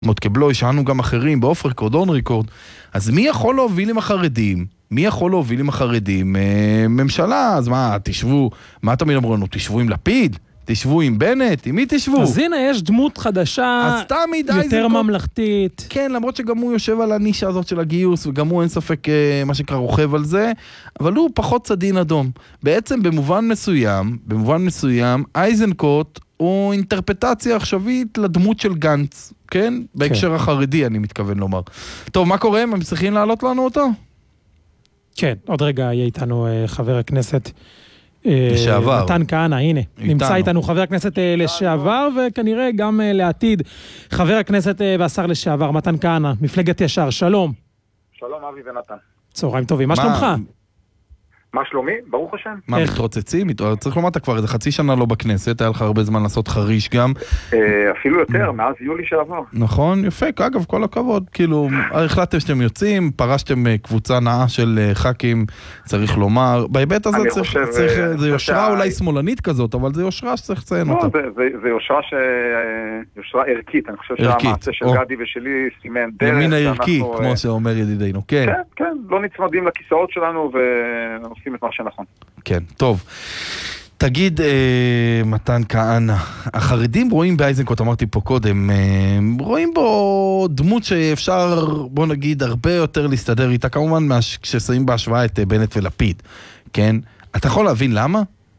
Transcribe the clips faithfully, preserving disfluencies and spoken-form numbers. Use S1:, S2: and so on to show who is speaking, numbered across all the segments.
S1: מוטקבלוי, שאנו גם אחרים, באוף ריקורד, און ריקורד, אז מי יכול להוביל עם החרדים? מי יכול להוביל עם החרדים? אה, ממשלה, אז מה, תשבו, מה תמיד אמרו לנו? תשבו עם לפיד? תשבו עם בנט? עם מי תשבו?
S2: אז הנה, יש דמות חדשה, יותר ממלכתית.
S1: כן, למרות שגם הוא יושב על הנישה הזאת של הגיוס, וגם הוא אין ספק מה שנקרא רוכב על זה, אבל הוא פחות צדין אדום. בעצם במובן מסוים, במובן מסוים, איזנקוט הוא אינטרפטציה עכשווית לדמות של גנץ, כן? בהקשר החרדי, אני מתכוון לומר. טוב, מה קורה? הם צריכים להעלות לנו אותו?
S2: כן, עוד רגע יהיה איתנו חבר הכנסת
S1: לשעבר.
S2: מתן כהנא, הנה. נמצא איתנו חבר הכנסת לשעבר, וכנראה גם לעתיד חבר הכנסת והשר לשעבר, מתן כהנא, מפלגת ישר. שלום.
S3: שלום, אבי ונתן.
S2: צהריים טובים. מה שלומך?
S3: מה שלומי? ברוך השם.
S1: מה, מתרוצצים? צריך לומר, אתה כבר איזה חצי שנה לא בכנסת, היה לך הרבה זמן לעשות חריש גם.
S3: אפילו יותר, מאז יולי שעבר.
S1: נכון, יפה, אגב, כל הכבוד. כאילו, החלטתם שאתם יוצאים, פרשתם קבוצה נאה של ח"כים, צריך לומר. בהיבט הזה צריך, זה יושרה אולי שמאלנית כזאת, אבל זה יושרה שצריך לציין אותה.
S3: זה יושרה יושרה ערכית, אני חושב שהמעשה של גדי ושלי סימן דרך.
S1: ימין הערכי, כמו שאומר ידידינו, כן.
S3: כן, כן, לא נצמדים לכיסאות שלנו ועושים את מה שנכון.
S1: כן, טוב. תגיד, אה, מתן כהנא, החרדים רואים באיזנקוט, אמרתי פה קודם, אה, רואים בו דמות שאפשר, בוא נגיד, הרבה יותר להסתדר איתה, כמובן כששמים בהשוואה את בנט ולפיד, כן? אתה יכול להבין למה?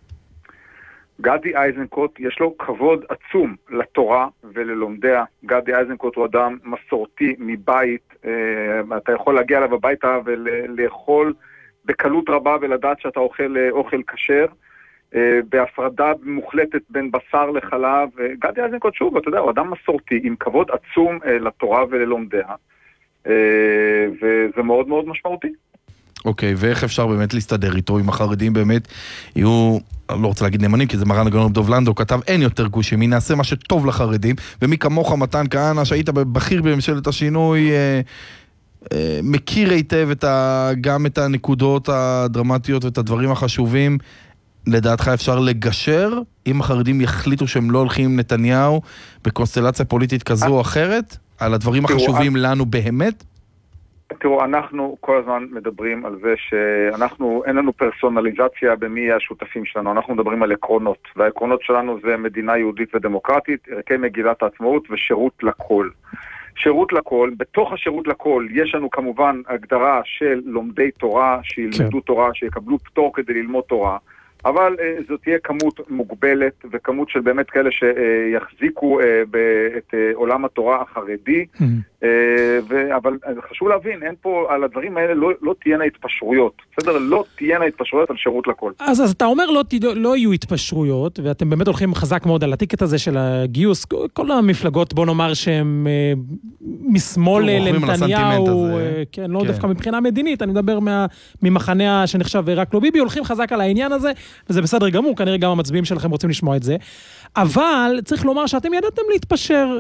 S3: גדי איזנקוט יש לו כבוד עצום לתורה וללומדיה. גדי איזנקוט הוא אדם מסורתי מבית, אה, אתה יכול להגיע אליו הביתה ולאכול בקלות רבה ולדעת שאתה אוכל אוכל כשר, בהפרדה מוחלטת בין בשר לחלב. גדי איזנקוט שוב, אתה יודע, הוא אדם מסורתי עם כבוד עצום לתורה וללומדיה, וזה מאוד מאוד משמעותי.
S1: אוקיי, ואיך אפשר באמת להסתדר איתו, אם החרדים באמת יהיו, אני לא רוצה להגיד נאמנים, כי זה מרן הגאון דוב לנדאו, כתב, אין יותר גוש ימין, נעשה מה שטוב לחרדים, ומי כמוך מתן כהנא, שהיית בכיר בממשלת השינוי, מכיר היטב את ה, גם את הנקודות הדרמטיות ואת הדברים החשובים. לדעתך אפשר לגשר אם החרדים יחליטו שהם לא הולכים עם נתניהו בקונסטלציה פוליטית כזו או אחרת על הדברים החשובים לנו באמת?
S3: תראו, אנחנו כל הזמן מדברים על זה שאנחנו, אין לנו פרסונליזציה במי השותפים שלנו, אנחנו מדברים על עקרונות, והעקרונות שלנו זה מדינה יהודית ודמוקרטית, ערכי מגילת העצמאות ושירות לכל. שירות לכל, בתוך השירות לכל יש לנו כמובן הגדרה של לומדי תורה, שילמדו תורה, שיקבלו פטור כדי ללמוד תורה, אבל uh, זו תהיה כמות מוגבלת, וכמות של באמת כאלה שיחזיקו uh, את uh, עולם התורה החרדי, mm-hmm. uh, ו- אבל חשוב להבין, אין פה, על הדברים האלה לא, לא תהיינה התפשרויות, בסדר? לא תהיינה התפשרויות על שירות לכל.
S2: אז, אז אתה אומר לא, לא יהיו התפשרויות, ואתם באמת הולכים חזק מאוד על הטיקט הזה של הגיוס, כל המפלגות, בוא נאמר שהם uh, משמאל לנתניהו, uh, כן, לא כן. דווקא מבחינה מדינית, אני מדבר מה, ממחנה שנחשב רק לא ביבי, הולכים חזק על העניין הזה, וזה בסדר גמור, כנראה גם המצביעים שלכם רוצים לשמוע את זה, אבל צריך לומר שאתם ידעתם להתפשר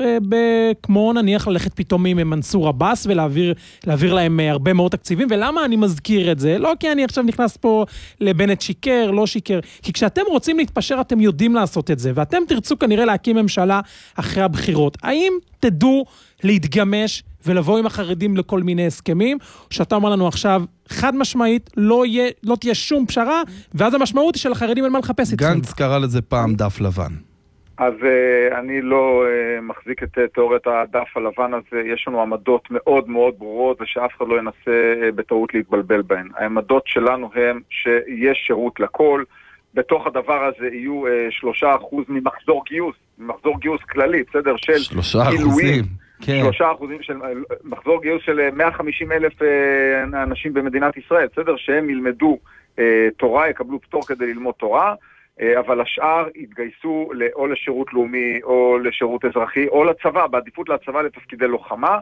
S2: כמו נניח ללכת פתאום עם מנסור עבאס ולהעביר להעביר להם הרבה מאוד תקציבים, ולמה אני מזכיר את זה? לא כי אני עכשיו נכנס פה לבנט שיקר, לא שיקר, כי כשאתם רוצים להתפשר אתם יודעים לעשות את זה, ואתם תרצו כנראה להקים ממשלה אחרי הבחירות. האם תדעו להתגמש ולבוא עם החרדים לכל מיני הסכמים, שאתה אומר לנו עכשיו, חד משמעית, לא, יהיה, לא תהיה שום פשרה, ואז המשמעות היא של החרדים אין מה לחפש איתכם.
S1: גנץ קרא לזה פעם דף לבן.
S3: אז uh, אני לא uh, מחזיק את uh, תיאוריית הדף הלבן הזה, יש לנו עמדות מאוד מאוד ברורות, ושאף אחד לא ינסה uh, בטעות להתבלבל בהן. העמדות שלנו הם שיש שירות לכל, בתוך הדבר הזה יהיו שלושה אחוז ממחזור גיוס, ממחזור גיוס כללי, בסדר? של
S1: שלושה אחוזים.
S3: שלושה אחוזים של מחזור גיוס של מאה וחמישים אלף אנשים במדינת ישראל, בסדר? שהם ילמדו תורה, יקבלו פטור כדי ללמוד תורה, אבל השאר יתגייסו או לשירות לאומי או לשירות אזרחי או לצבא, בעדיפות לצבא לתפקידי לוחמה,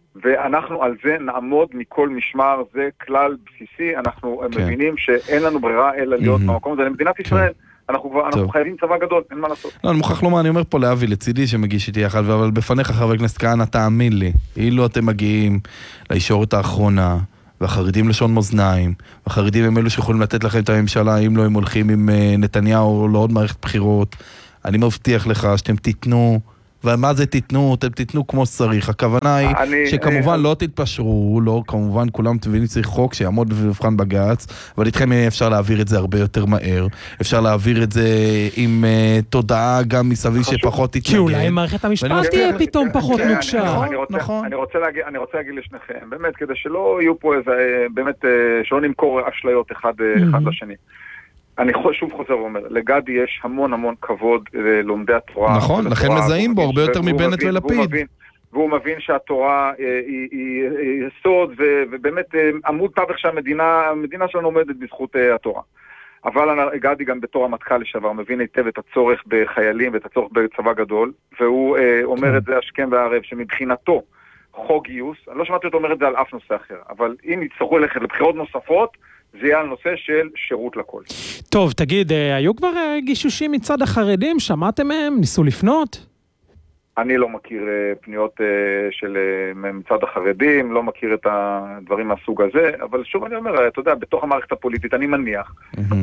S3: ואנחנו על זה נעמוד מכל משמר, זה כלל בסיסי, אנחנו כן. מבינים שאין לנו ברירה אלא להיות mm-hmm. במקום הזה למדינת ישראל. כן. אנחנו, כבר, אנחנו חייבים צבא גדול, אין מה לעשות.
S1: לא, אני מוכרח לומר, אני אומר פה לאבי, לצידי שמגיש איתי יחד, אבל בפניך חבר הכנסת כהנא, תאמין לי, אילו אתם מגיעים לישורת האחרונה, והחרדים לשון מאזניים, והחרדים הם אלו שיכולים לתת לכם את הממשלה, אם לא הם הולכים עם נתניהו או לעוד מערכת בחירות, אני מבטיח לך שאתם תיתנו ומה זה תיתנו, אתם תיתנו כמו שצריך. הכוונה היא
S3: אני,
S1: שכמובן
S3: אני,
S1: לא תתפשרו, לא, כמובן כולם מבינים צריך חוק שיעמוד ובחן בג"ץ, אבל איתכם אפשר להעביר את זה הרבה יותר מהר, אפשר להעביר את זה עם uh, תודעה גם מסביב שפחות תתנגד.
S2: כי אולי מערכת המשפט תהיה פתאום פחות נוקשה.
S3: נכון. אני רוצה להגיד, אני רוצה להגיד לשניכם, באמת, כדי שלא יהיו פה איזה, באמת, שלא נמכור אשליות אחד לשני. אני שוב חוזר ואומר, לגדי יש המון המון כבוד ללומדי התורה.
S1: נכון, לכן מזהים בו הרבה יותר מבנט ולפיד.
S3: והוא מבין שהתורה היא יסוד, ובאמת עמוד תווך שהמדינה שלנו עומדת בזכות התורה. אבל גדי גם בתור המטכ"ל לשעבר מבין היטב את הצורך בחיילים ואת הצורך בצבא גדול, והוא אומר את זה השכם והערב, שמבחינתו חוק גיוס, אני לא שמעתי אותו אומר את זה על אף נושא אחר, אבל אם יצטרכו ללכת לבחירות נוספות, זה יהיה על נושא של שירות לכל.
S2: טוב, תגיד, היו כבר גישושים מצד החרדים? שמעתם מהם? ניסו לפנות?
S3: אני לא מכיר פניות של מצד החרדים, לא מכיר את הדברים מהסוג הזה, אבל שוב אני אומר, אתה יודע, בתוך המערכת הפוליטית אני מניח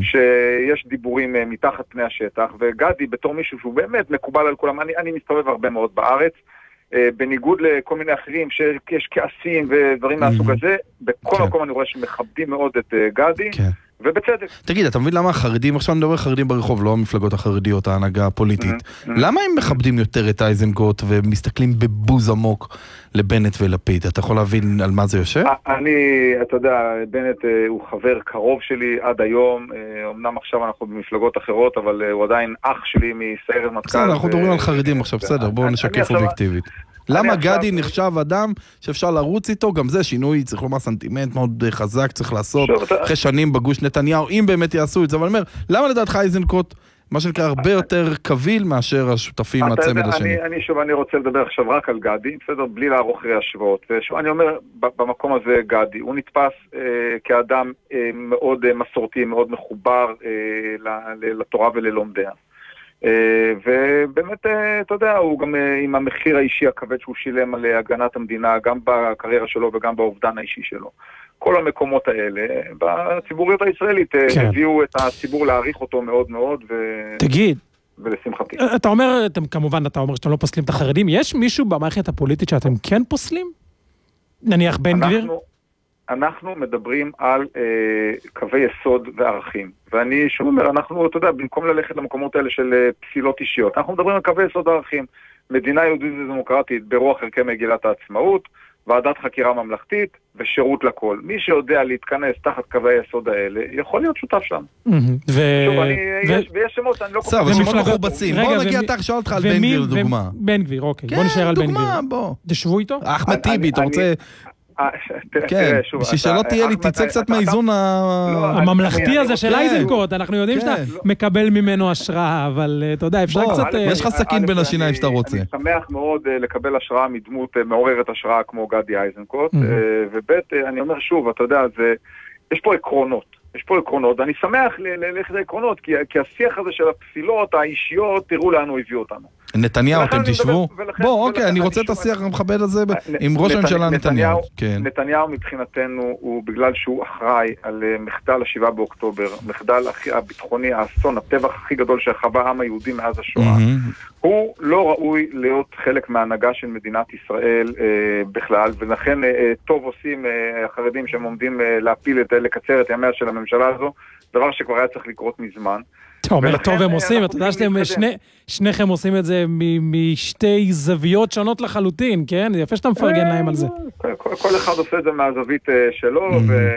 S3: שיש דיבורים מתחת פני השטח, וגדי בתור מישהו שהוא באמת מקובל על כולם, אני, אני מסתובב הרבה מאוד בארץ, בניגוד לכל מיני אחרים שיש כעסים ודברים מהסוג הזה, בכל מקום אני רואה שמכבדים מאוד את גדי, ובצדק.
S1: תגיד, אתה מבין למה החרדים, עכשיו אני מדבר חרדים ברחוב, לא המפלגות החרדיות, ההנהגה הפוליטית, למה הם מכבדים יותר את אייזנקוט ומסתכלים בבוז עמוק לבנט ולפיד? אתה יכול להבין על מה זה יושב?
S3: אני, אתה יודע, בנט הוא חבר קרוב שלי עד היום, אמנם עכשיו אנחנו במפלגות אחרות, אבל הוא עדיין אח שלי מסיירת מטכ"ל.
S1: בסדר, אנחנו מדברים על חרדים עכשיו, בסדר, בואו נשקף אובייקטיבית. למה גדי נחשב אדם שאפשר לרוץ איתו? גם זה שינוי, צריך לומר סנטימנט מאוד חזק, צריך לעשות אחרי שנים בגוש נתניהו, אם באמת יעשו את זה. אבל אני אומר, למה לדעתך אייזנקוט, מה שנקרא, הרבה יותר קביל מאשר השותפים מהצמד השני?
S3: אני שוב, אני רוצה לדבר עכשיו רק על גדי, בסדר, בלי לערוך השוואות. ושוב, אני אומר, במקום הזה גדי, הוא נתפס כאדם מאוד מסורתי, מאוד מחובר לתורה וללומדיה. ובאמת, אתה יודע, הוא גם עם המחיר האישי הכבד שהוא שילם על הגנת המדינה, גם בקריירה שלו וגם באובדן האישי שלו. כל המקומות האלה, בציבוריות הישראלית, הביאו את הציבור להעריך אותו מאוד מאוד,
S2: תגיד,
S3: ולשמחתי.
S2: אתה אומר, אתם כמובן, אתה אומר שאתם לא פוסלים את החרדים, יש מישהו במערכת הפוליטית שאתם כן פוסלים? נניח בן גביר?
S3: אנחנו מדברים על אה, קווי יסוד וערכים, ואני שוב אומר, אנחנו, אתה יודע, במקום ללכת למקומות האלה של אה, פסילות אישיות, אנחנו מדברים על קווי יסוד וערכים, מדינה יהודית ודמוקרטית ברוח ערכי מגילת העצמאות, ועדת חקירה ממלכתית ושירות לכל. מי שיודע להתכנס תחת קווי היסוד האלה, יכול להיות שותף שם. שוב, אני, יש, ויש שמות, אני לא כל כך...
S1: סבא, שמות מחובצים. בוא נגיע, אתה שואל אותך על בן גביר לדוגמה.
S2: בן גביר, אוקיי. בוא נשאר על בן גביר.
S1: כן, דוגמה, בוא.
S2: תשבו איתו?
S1: אחמד טיבי, אתה רוצה... כן, בשביל שלא תהיה לי, תצא קצת מהאיזון
S2: הממלכתי הזה של אייזנקוט, אנחנו יודעים שאתה מקבל ממנו השראה, אבל אתה יודע, אפשר קצת...
S1: יש לך סכין בין השיניים שאתה רוצה.
S3: אני שמח מאוד לקבל השראה מדמות מעוררת השראה כמו גדי אייזנקוט, ובית, אני אומר שוב, אתה יודע, יש פה עקרונות. יש פה עקרונות, ואני שמח ללכת לעקרונות, כי השיח הזה של הפסילות האישיות, תראו לאן הוא הביא אותנו.
S1: נתניהו, אתם תשבו? בוא, אוקיי, אני רוצה את השיח המכבד הזה עם ראש הממשלה נתניהו.
S3: נתניהו מבחינתנו הוא בגלל שהוא אחראי על מחדל השבעה באוקטובר, מחדל הביטחוני, האסון, הטבח הכי גדול שחווה העם היהודי מאז השואה. הוא לא ראוי להיות חלק מההנהגה של מדינת ישראל בכלל, ולכן טוב עושים החרדים שהם עומדים להפיל את, לקצר את ימיה של הממשלה הזו, דבר שכבר היה צריך לקרות מזמן.
S2: אתה אומר, טוב הם עושים, אתה יודע שאתם שניכם עושים את זה משתי זוויות שונות לחלוטין, כן? יפה שאתה מפרגן להם על זה.
S3: כל אחד עושה את זה מהזווית שלו,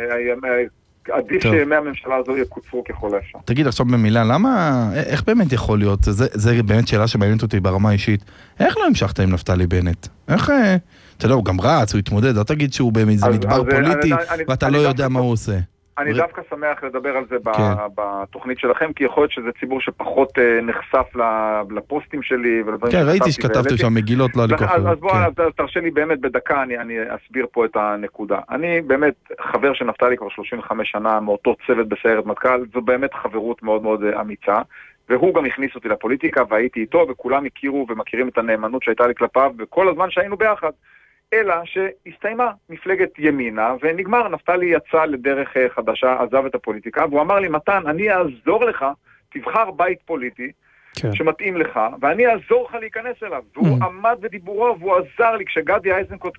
S3: ועדיף שימי הממשלה הזו יקוצרו ככל האפשר.
S1: תגיד עכשיו במילה, למה, איך באמת יכול להיות, זה באמת שאלה שמעניינת אותי ברמה האישית, איך לא המשכת עם נפתלי בנט? איך, אתה יודע, הוא גם רץ, הוא התמודד, לא תגיד שהוא באיזה מדבר פוליטי, ואתה לא יודע מה הוא עושה.
S3: אני דווקא שמח לדבר על זה בתוכנית שלכם, כי יכול להיות שזה ציבור שפחות נחשף לפוסטים שלי.
S1: כן, ראיתי שכתבתם שם מגילות, לא לקוח.
S3: אז בוא, תרשה לי באמת בדקה, אני אסביר פה את הנקודה. אני באמת חבר של נפתלי כבר שלושים וחמש שנה, מאותו צוות בסיירת מטכ"ל, זו באמת חברות מאוד מאוד אמיצה, והוא גם הכניס אותי לפוליטיקה, והייתי איתו, וכולם הכירו ומכירים את הנאמנות שהייתה לי כלפיו, וכל הזמן שהיינו ביחד. אלא שהסתיימה מפלגת ימינה, ונגמר, נפתלי יצא לדרך חדשה, עזב את הפוליטיקה, והוא אמר לי, מתן, אני אעזור לך, תבחר בית פוליטי,
S2: כן.
S3: שמתאים לך, ואני אעזור לך להיכנס אליו. והוא mm. עמד בדיבורו, והוא עזר לי, כשגדי איזנקוט